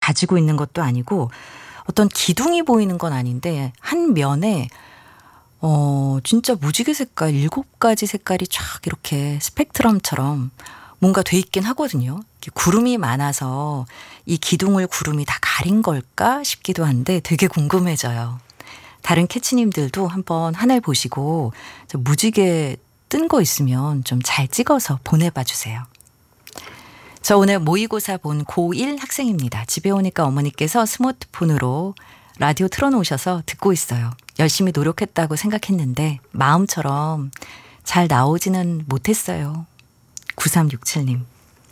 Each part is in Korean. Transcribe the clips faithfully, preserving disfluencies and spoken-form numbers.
가지고 있는 것도 아니고 어떤 기둥이 보이는 건 아닌데 한 면에 어 진짜 무지개 색깔 일곱 가지 색깔이 쫙 이렇게 스펙트럼처럼 뭔가 돼 있긴 하거든요. 구름이 많아서 이 기둥을 구름이 다 가린 걸까 싶기도 한데 되게 궁금해져요. 다른 캐치님들도 한번 하늘 보시고 무지개 뜬 거 있으면 좀 잘 찍어서 보내봐 주세요. 저 오늘 모의고사 본 고일 학생입니다. 집에 오니까 어머니께서 스마트폰으로 라디오 틀어놓으셔서 듣고 있어요. 열심히 노력했다고 생각했는데 마음처럼 잘 나오지는 못했어요. 구삼육칠님.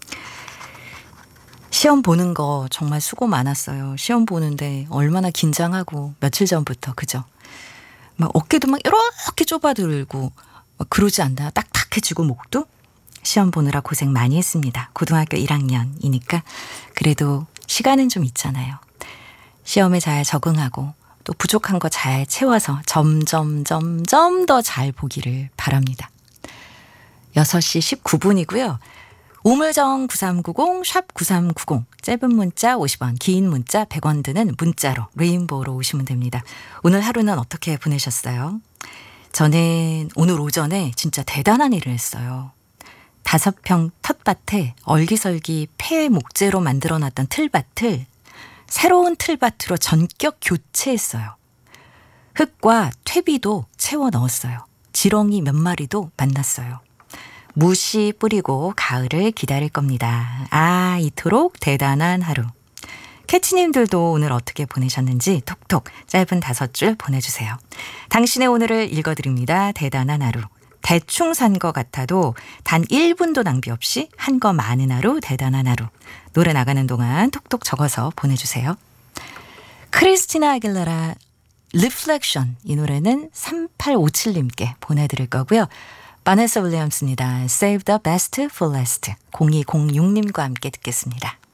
시험 보는 거 정말 수고 많았어요. 시험 보는데 얼마나 긴장하고 며칠 전부터 그죠? 막 어깨도 막 이렇게 좁아들고 막 그러지 않나요? 딱딱해지고 목도? 시험 보느라 고생 많이 했습니다. 고등학교 일 학년이니까 그래도 시간은 좀 있잖아요. 시험에 잘 적응하고 또 부족한 거 잘 채워서 점점 점점 더 잘 보기를 바랍니다. 여섯 시 십구 분이고요. 우물정 구삼구공 샵 구삼구공 짧은 문자 오십 원 긴 문자 백 원 드는 문자로 레인보우로 오시면 됩니다. 오늘 하루는 어떻게 보내셨어요? 저는 오늘 오전에 진짜 대단한 일을 했어요. 다섯 평 텃밭에 얼기설기 폐 목재로 만들어놨던 틀밭을 새로운 틀밭으로 전격 교체했어요. 흙과 퇴비도 채워 넣었어요. 지렁이 몇 마리도 만났어요. 무씨 뿌리고 가을을 기다릴 겁니다. 아, 이토록 대단한 하루. 캐치님들도 오늘 어떻게 보내셨는지 톡톡 짧은 다섯 줄 보내주세요. 당신의 오늘을 읽어드립니다. 대단한 하루. 대충 산 거 같아도 단 일 분도 낭비 없이 한 거 많은 하루, 대단한 하루. 노래 나가는 동안 톡톡 적어서 보내주세요. 크리스티나 아길레라 Reflection, 이 노래는 삼팔오칠님께 보내드릴 거고요. 바네사 윌리엄스입니다. Save the best for last. 공이공육님과 함께 듣겠습니다.